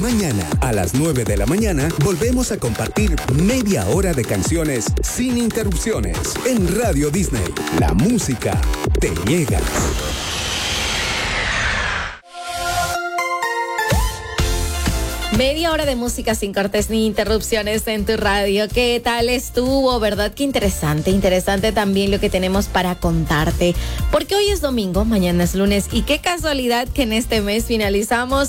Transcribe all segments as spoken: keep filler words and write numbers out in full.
Mañana, a las nueve de la mañana, volvemos a compartir media hora de canciones sin interrupciones en Radio Disney. La música te llega. Media hora de música sin cortes ni interrupciones en tu radio. ¿Qué tal estuvo? ¿Verdad? Qué interesante, interesante también lo que tenemos para contarte. Porque hoy es domingo, mañana es lunes y qué casualidad que en este mes finalizamos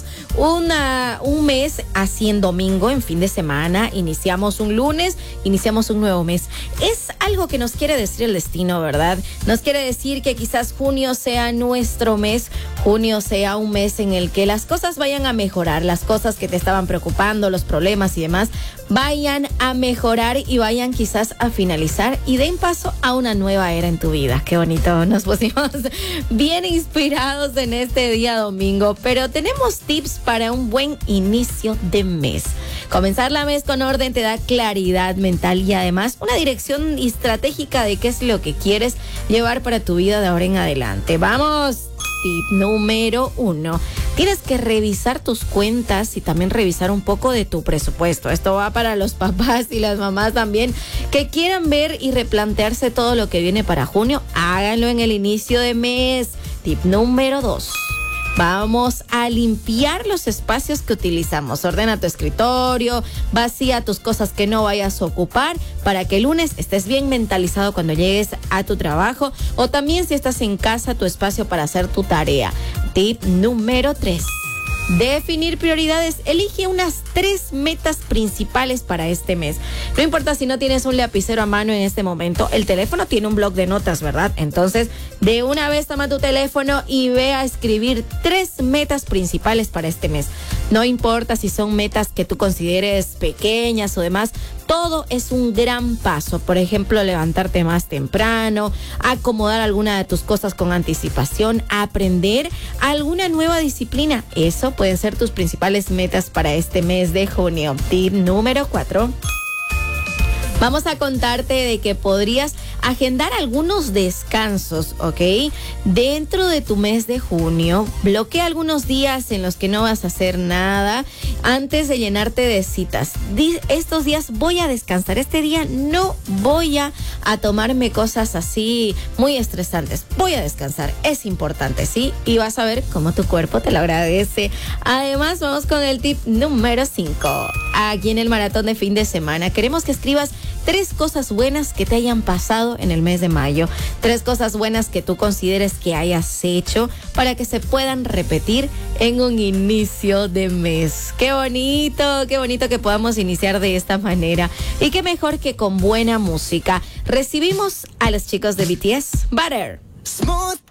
una, un mes así en domingo, en fin de semana. Iniciamos un lunes, iniciamos un nuevo mes. Es algo que nos quiere decir el destino, ¿verdad? Nos quiere decir que quizás junio sea nuestro mes, junio sea un mes en el que las cosas vayan a mejorar, las cosas que te estaban preocupando, los problemas y demás, vayan a mejorar y vayan quizás a finalizar y den paso a una nueva era en tu vida. Qué bonito, nos pusimos bien inspirados en este día domingo, pero tenemos tips para un buen inicio de mes. Comenzar la mes con orden te da claridad mental y además una dirección estratégica de qué es lo que quieres llevar para tu vida de ahora en adelante. ¡Vamos! Tip número uno. Tienes que revisar tus cuentas y también revisar un poco de tu presupuesto. Esto va para los papás y las mamás también que quieran ver y replantearse todo lo que viene para junio. Háganlo en el inicio de mes. Tip número dos. Vamos a limpiar los espacios que utilizamos. Ordena tu escritorio, vacía tus cosas que no vayas a ocupar para que el lunes estés bien mentalizado cuando llegues a tu trabajo o también si estás en casa, tu espacio para hacer tu tarea. Tip número tres. Definir prioridades. Elige unas tres metas principales para este mes. No importa si no tienes un lapicero a mano en este momento, el teléfono tiene un bloc de notas, ¿verdad? Entonces, de una vez toma tu teléfono y ve a escribir tres metas principales para este mes. No importa si son metas que tú consideres pequeñas o demás, todo es un gran paso. Por ejemplo, levantarte más temprano, acomodar alguna de tus cosas con anticipación, aprender alguna nueva disciplina. Eso pueden ser tus principales metas para este mes de junio. Tip número cuatro. Vamos a contarte de que podrías agendar algunos descansos, ¿ok? Dentro de tu mes de junio, bloquea algunos días en los que no vas a hacer nada antes de llenarte de citas. Di, estos días voy a descansar, este día no voy a, a tomarme cosas así muy estresantes. Voy a descansar, es importante, ¿sí? Y vas a ver cómo tu cuerpo te lo agradece. Además, vamos con el tip número cinco. Aquí en el maratón de fin de semana queremos que escribas tres cosas buenas que te hayan pasado en el mes de mayo. Tres cosas buenas que tú consideres que hayas hecho para que se puedan repetir en un inicio de mes. ¡Qué bonito! ¡Qué bonito que podamos iniciar de esta manera! Y qué mejor que con buena música. Recibimos a los chicos de B T S, Butter. Smooth